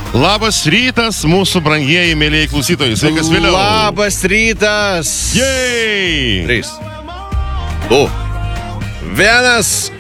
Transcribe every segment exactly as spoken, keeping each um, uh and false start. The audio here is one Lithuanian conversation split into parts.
Labas rytas, mūsų brangieji, mėlyjei klausytojai. Sveikas vėliau. Labas rytas. Jei! Trys. Du. Vienas.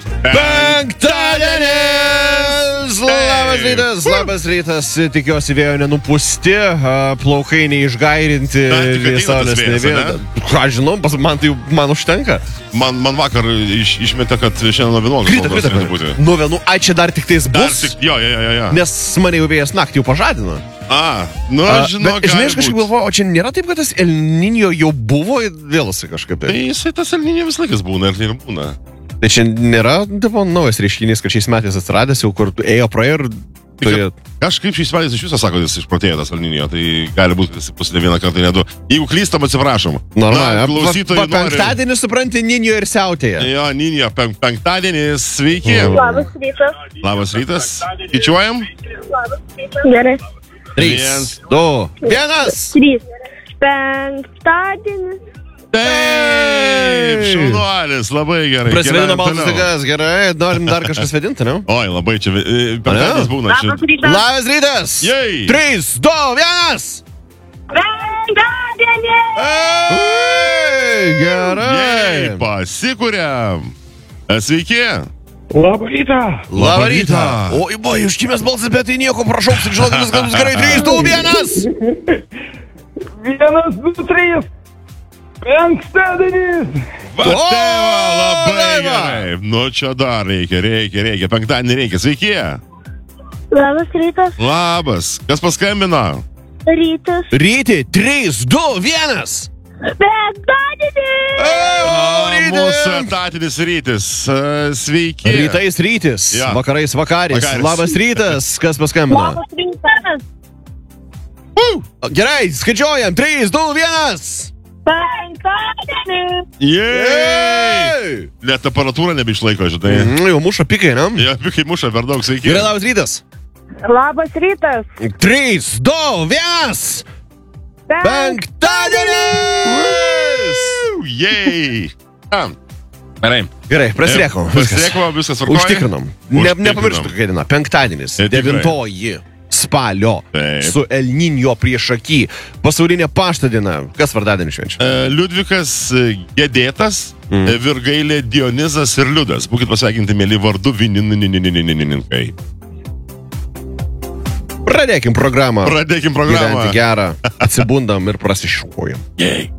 Penktadienis! Labas rytas, labas rytas. Tikiuosi vėjo nenupusti, plaukai neišgairinti, saulės nevėda. Ką žinau, man tai man užtenka. Man, man vakar iš, išmetė, kad šiandien nuo vienuolikos. Krita, krita, krita. Nuo vienų, ai čia dar tik tais bus. Tik, jo, jo, jo, jo. Nes mane jau vėjas naktį jau pažadino. A, nu aš žinau, bet, žinai, aš kažkaip galvoju, o čia nėra taip, kad tas El Niño jau buvo ir vėlasi kažkaip. Tai jisai tas El Niño vis laikas būna ir tai ir būna. Tai čia nėra tipo, naujas reiškinys, kad šiais metais atsiradęs jau, kur ėjo praėjo ir... Turėjo... Kažkaip šiais metais iš viso sako, jis išprotėjo tas El Niño, tai gali būti, kad jis pusidė vieną kartą, ne du. Jeigu klystam, atsiprašom. Normaliai. Klausytojai nori... Penktadienį, supranti, Niño ir siautėje. Jo, Niño, pen, penktadienis, sveiki. Labas rytas. Labas rytas. Skaičiuojam? Labas rytas. Gerai. Trys, du, vienas. Trys. Penktadienis. Taip, šaunuolis, labai gerai. Prasidėjo baltas lygas, gerai, norim dar kažkas vedinti, ne? Oi, labai čia, penktadienis būna. Labas rytas. Labas rytas. Jei. Trys, du, vienas. Penktadienis. Ei, gerai. Jei, pasikuriam. Sveiki. Labą rytą. Labą rytą. Oi, boi, užkimęs balsas, bet tai nieko, prašau, žinokit, viskas bus gerai. Trys, du, vienas. Vienas, du, trys. Penktadienis. Va, tėva, labai gerai. Nu, čia dar reikia, reikia, reikia. Penktadienį reikia. Sveiki. Labas rytas. Labas. Kas paskambino? Rytas. Ryti, trys, du, vienas. Penktadienis. Mūsų etatinis rytis. Sveiki. Rytais rytis, Ja. vakarais vakaris. Vakaris. Labas rytas, kas paskambino? Labas rytas. Uh. Gerai, skaičiuojam. trys, du, vienas. Penktadienis. Jei. Net temperatūra nebeišlaiko, žinai. Mm, jau muša pikai, ne? Jo, pikai muša per daug, sveiki. Gerai, labas rytas. Labas rytas. trys, du, vienas. Penktadienis! Jei. Tam. Gerai. Gerai, prasirėkom. Prasirėkom, viskas tvarkoja. Užtikrinom. Ne, Užtikrinom. nepamirštų, kokia diena. Penktadienis, Ne, tikrai. devintoji spalio. Taip. Su El Niño priešaky. Pasaulinė pašto diena. Kas vardadienį švenčia? E, Liudvikas Gedėtas, Mm. mm. Virgailė Dionizas ir Liudas. Būkit pasveikinti, mėly vardu Vininininkai. Pradėkim programą. Pradėkim programą. Gyventi gerą. Atsibundam ir prasišuojam. Jei.